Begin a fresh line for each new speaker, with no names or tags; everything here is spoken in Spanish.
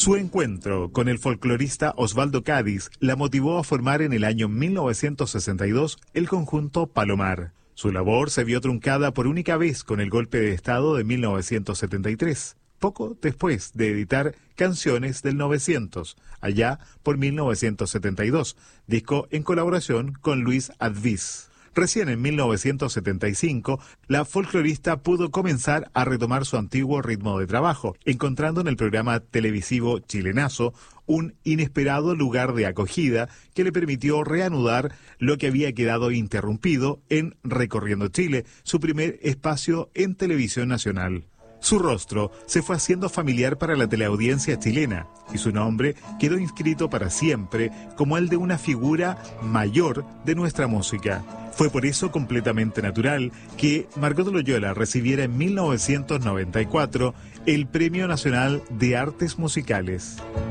Su encuentro con el folclorista Osvaldo Cádiz la motivó a formar en el año 1962 el conjunto Palomar. Su labor se vio truncada por única vez con el golpe de Estado de 1973, poco después de editar Canciones del 900, allá por 1972, disco en colaboración con Luis Adviz. Recién en 1975, la folclorista pudo comenzar a retomar su antiguo ritmo de trabajo, encontrando en el programa televisivo Chilenazo un inesperado lugar de acogida que le permitió reanudar lo que había quedado interrumpido en Recorriendo Chile, su primer espacio en televisión nacional. Su rostro se fue haciendo familiar para la teleaudiencia chilena y su nombre quedó inscrito para siempre como el de una figura mayor de nuestra música. Fue por eso completamente natural que Margot Loyola recibiera en 1994 el Premio Nacional de Artes Musicales.